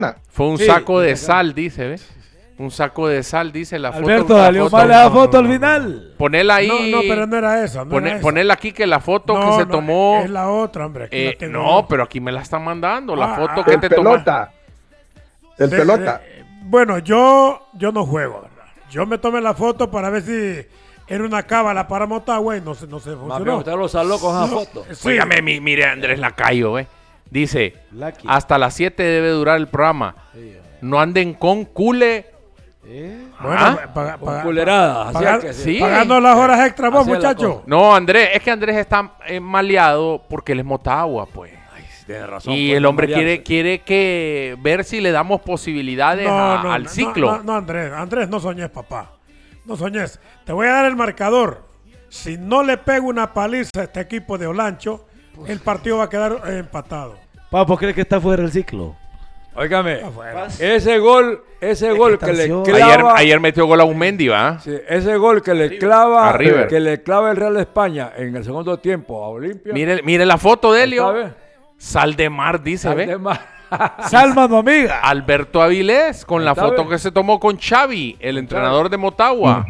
Fue un saco de sal, dice, ¿ves? Un saco de sal, dice la foto. Alberto, salió mal la foto al final. Ponela ahí. No, pero no era eso. Ponela aquí que la foto que se tomó. Es la otra, hombre. No, pero aquí me la están mandando. La foto que te tomaste. El pelota. Bueno, yo no juego, ¿verdad? Yo me tomé la foto para ver si era una cábala para Motagua y no se funcionó. Usted lo saló con esa foto. Sí. Óigame, mire Andrés Lacayo, dice, hasta las 7 debe durar el programa. No anden con cule. Bueno, culerada. Pagando las horas extra vos, muchacho. No, Andrés, es que Andrés está maleado porque él es Motagua, pues. Tiene razón. Y el hombre quiere que ver si le damos posibilidades al ciclo. No, Andrés, no soñes, papá. No soñes. Te voy a dar el marcador. Si no le pego una paliza a este equipo de Olancho, el partido va a quedar empatado. ¿Por qué crees que está fuera del ciclo? Óigame, ese gol que le clava... Ayer metió gol a Umendi, ¿va? Sí, ese gol que le clava River. Que le clava el Real España en el segundo tiempo a Olimpia. Mire la foto de Elio. Sal de mar, dice, ¿ve? Salma, tu amiga. Alberto Avilés, con la foto que se tomó con Xavi, el entrenador de Motagua.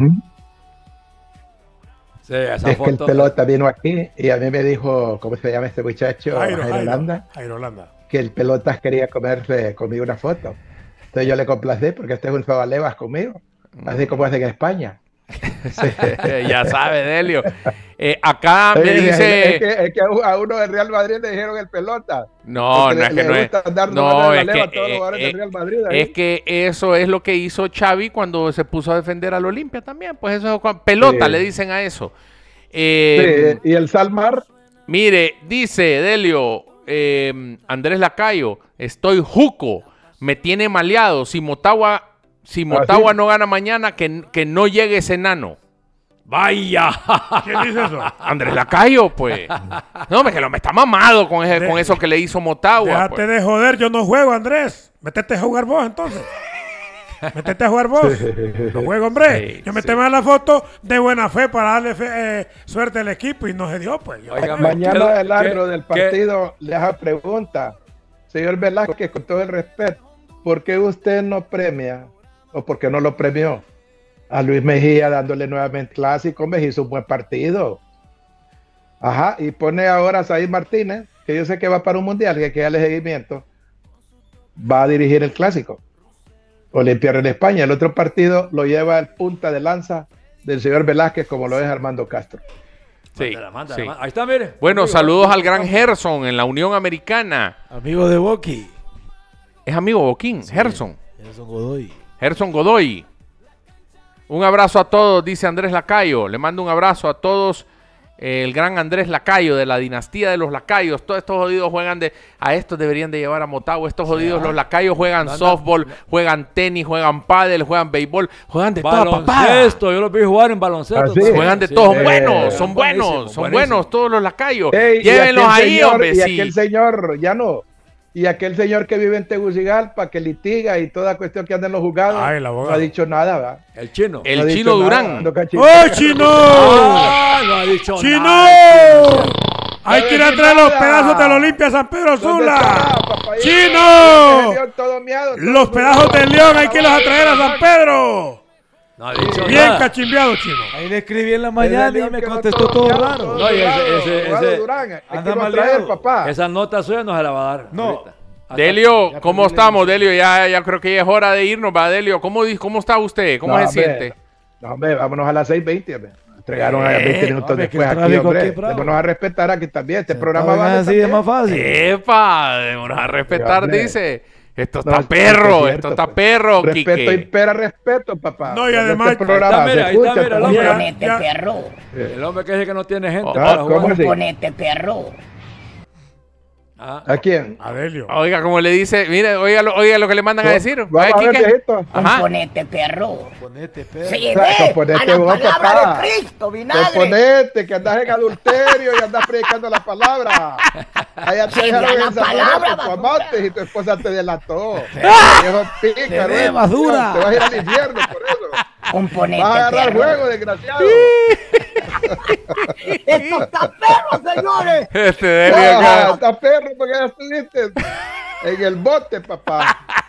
Sí, esa es foto. que el pelota vino aquí y a mí me dijo, ¿cómo se llama este muchacho? Jairo Holanda. Que el pelotas quería comerse conmigo una foto. Entonces yo le complací porque este es un sobalevas conmigo, así como hacen en España. Sí. Ya sabe, Delio. Acá me dice... Es que a uno del Real Madrid le dijeron el pelota. No, es que eso es lo que hizo Xavi cuando se puso a defender al Olimpia también. Pues eso es pelota, le dicen a eso. Y el Salmar. Mire, dice Delio, Andrés Lacayo, estoy juco, me tiene maleado. Si Motagua no gana mañana, que no llegue ese enano. ¡Vaya! ¿Quién dice eso? Andrés Lacayo, pues. No, me está mamado con eso que le hizo Motagua. Déjate pues. de joder, yo no juego, Andrés. Métete a jugar vos, entonces. Métete a jugar vos. No juego, hombre. Sí, yo me tomé la foto de buena fe para darle suerte al equipo y no se dio, pues. Mañana el árbitro del partido le hace pregunta. Señor Velázquez, con todo el respeto, ¿por qué usted no premia o por qué no lo premió a Luis Mejía dándole nuevamente clásico? Mejía hizo un buen partido. Ajá, y pone ahora a Said Martínez, que yo sé que va para un mundial, que hay que darle seguimiento, va a dirigir el clásico. Olimpia en España. El otro partido lo lleva el punta de lanza del señor Velázquez, como lo es Armando Castro. Sí, sí. Ahí está, mire. Bueno, saludos al gran Gerson en la Unión Americana. Amigo de Boqui. Es amigo Boquín, sí, Gerson. Gerson Godoy. Un abrazo a todos, dice Andrés Lacayo. Le mando un abrazo a todos. El gran Andrés Lacayo, de la dinastía de los Lacayos. Todos estos jodidos juegan a estos deberían de llevar a Motagua. Estos jodidos, los Lacayos juegan softball, juegan tenis, juegan pádel, juegan béisbol, juegan de todo, papá. Baloncesto, yo los vi jugar en baloncesto. Juegan de todos, son buenos todos los Lacayos. Llévenlos ahí, hombre. Y aquel señor, ya no. Y aquel señor que vive en Tegucigalpa, que litiga y toda cuestión que anda en los juzgados, no ha dicho nada, ¿verdad? El chino. El chino Durán. ¡Oh, chino! No ha dicho ¡Chino! Nada. Hay que ir a traer los pedazos de la Olimpia San Pedro Sula. ¡Chino! Los pedazos del León hay que irlos a traer a San Pedro. No ha dicho bien nada. Cachimbeado, chino. Ahí le escribí en la mañana y me contestó todo raro. No, y ese Durán, anda mal traer, papá. Esa nota suya no se la va a dar. No. Delio, ¿cómo estamos, Delio? Ya creo que ya es hora de irnos, va, Delio. ¿Cómo está usted? ¿Cómo se siente? No, hombre, vámonos a las 6:20, Entregaron a 20 minutos después aquí, hombre. Démonos a respetar aquí también. Este programa va así, es más fácil. ¡Epa! Démonos a respetar, dice. Esto está perro, Respeto Quique. impera respeto, papá. No, y además, ahí está, mira, Componente perro. El hombre que dice que no tiene gente para jugar. Componente perro. ¿A quién? A Delio. Oiga, como le dice, mire, oiga lo que le mandan a decir. Vamos a ver, viejito. Componente perro. Sí, Componente a la vos, palabra papá. de Cristo, vinagre. Componente, que andas en adulterio y andas predicando la palabra. Allá te dejaron en San Lorenzo, tu amante, y tu esposa te delató. Viejo pícaro. Te vas a ir al infierno por eso. Componente vas a agarrar perro. juego, desgraciado. Esto está perro, señores. Delio acá. Está perro porque ya estuviste en el bote, papá.